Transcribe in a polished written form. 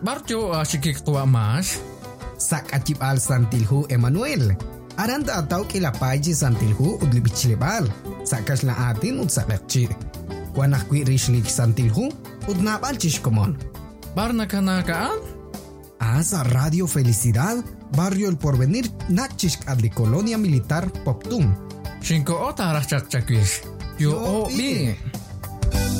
Barjo sikik tua mas. Sak acip al santilhu Emmanuel. Aranda atau kilapaji santilhu udli bichlebal. Sakas la atin ud sakakci. Wanah kui rishlik santilhu ud nabal chishkomon. Barna kanakaan? Asa Radio Felicidad, Barrio El Porvenir, Nachishk adli Colonia Militar Poptum. Shinko ota arach chakchakwish. Yo o bi.